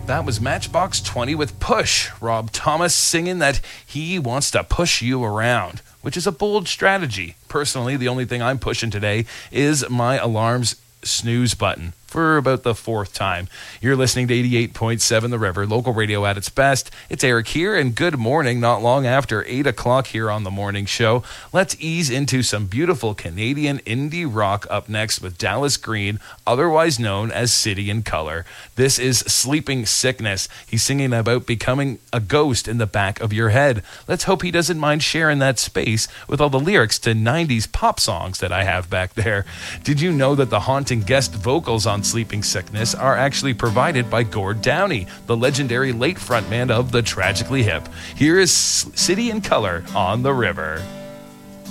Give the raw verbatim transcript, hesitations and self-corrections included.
That was Matchbox twenty with Push. Rob Thomas singing that he wants to push you around, which is a bold strategy. Personally, the only thing I'm pushing today is my alarm's snooze button for about the fourth time. You're listening to eighty-eight point seven The River, local radio at its best. It's Eric here, and good morning, not long after eight o'clock here on the morning show. Let's ease into some beautiful Canadian indie rock up next with Dallas Green, otherwise known as City in Color. This is Sleeping Sickness. He's singing about becoming a ghost in the back of your head. Let's hope he doesn't mind sharing that space with all the lyrics to nineties pop songs that I have back there. Did you know that the haunting guest vocals on Sleeping Sickness are actually provided by Gord Downie, the legendary late frontman of The Tragically Hip? Here is City in Color on The River.